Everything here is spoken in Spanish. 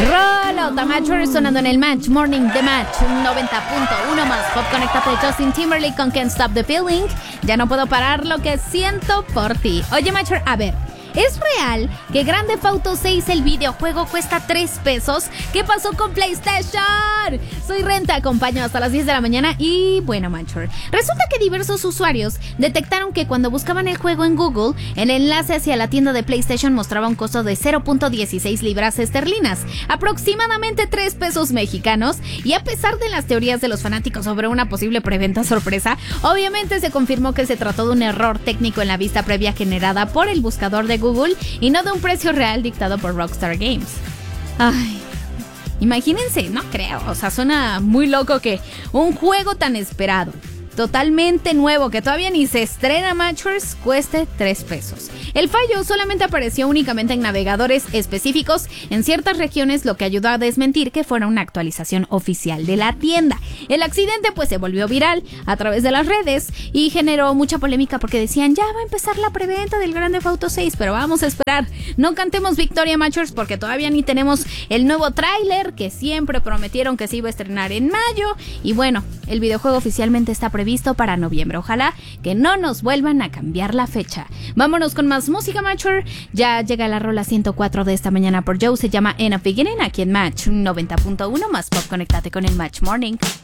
Rollout Amateur sonando en el Match Morning The Match 90.1 más Pop. Conéctate Justin Timberlake con Can't Stop the Feeling. Ya no puedo parar lo que siento por ti. Oye, Matcher, a ver, ¿es real que Grand Theft Auto 6, el videojuego, cuesta 3 pesos? ¿Qué pasó con PlayStation? Soy Ren, te acompaño hasta las 10 de la mañana y bueno, Matcher, resulta que diversos usuarios detectaron que cuando buscaban el juego en Google, el enlace hacia la tienda de PlayStation mostraba un costo de 0.16 libras esterlinas, aproximadamente 3 pesos mexicanos, y a pesar de las teorías de los fanáticos sobre una posible preventa sorpresa, obviamente se confirmó que se trató de un error técnico en la vista previa generada por el buscador de Google y no de un precio real dictado por Rockstar Games. Ay, imagínense, no creo, o sea, suena muy loco que un juego tan esperado, totalmente nuevo, que todavía ni se estrena, Matchers, cueste 3 pesos. El fallo solamente apareció únicamente en navegadores específicos en ciertas regiones, lo que ayudó a desmentir que fuera una actualización oficial de la tienda. El accidente pues se volvió viral a través de las redes y generó mucha polémica porque decían, ya va a empezar la preventa del Grand Theft Auto 6, pero vamos a esperar. No cantemos victoria, Matchers, porque todavía ni tenemos el nuevo tráiler que siempre prometieron que se iba a estrenar en mayo. Y bueno, el videojuego oficialmente está previsto para noviembre. Ojalá que no nos vuelvan a cambiar la fecha. Vámonos con más música, Matcher. Ya llega la rola 104 de esta mañana por Joe. Se llama End of Beginning aquí en Match 90.1 más Pop. Conéctate con el Match Morning.